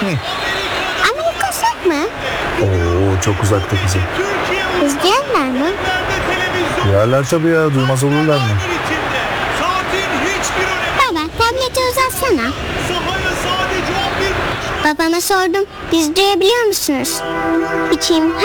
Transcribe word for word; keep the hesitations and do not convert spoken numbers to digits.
Amerika uzak mı? Oo, çok uzakta kızım. İzleyenler mi? Yerler tabii ya, duymaz olurlar mı? Baba tableti uzatsana. Babama sordum. Biz duyabiliyor musunuz? İçim